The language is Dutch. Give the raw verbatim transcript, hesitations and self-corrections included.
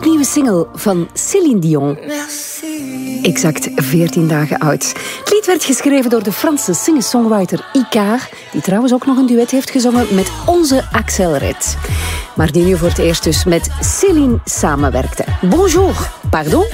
gloednieuwe single van Céline Dion. Exact veertien dagen oud. Het lied werd geschreven door de Franse singer-songwriter Icare, die trouwens ook nog een duet heeft gezongen met onze Axel Red. Maar die nu voor het eerst dus met Céline samenwerkte. Bonjour, pardon?